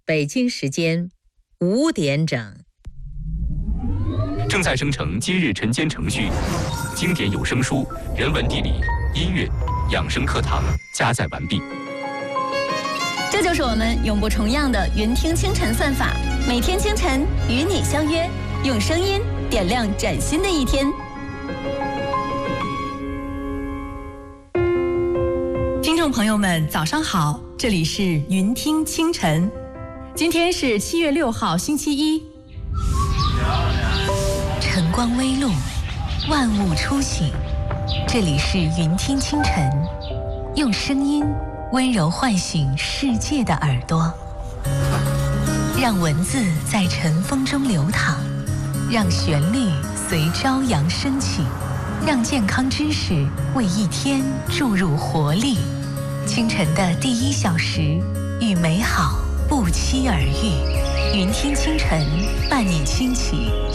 北京时间5点整。 正在生成今日晨间程序，经典有声书、人文地理、音乐、养生课堂加载完毕。 这就是我们永不重样的云听清晨算法，每天清晨与你相约，用声音点亮崭新的一天。 听众朋友们，早上好，这里是云听清晨，今天是7月6号，星期一。 晨光微露，万物初醒，这里是云听清晨，用声音温柔唤醒世界的耳朵，让文字在晨风中流淌，让旋律随朝阳升起，让健康知识为一天注入活力。清晨的第1小时，与美好不期而遇。云听清晨，伴你轻启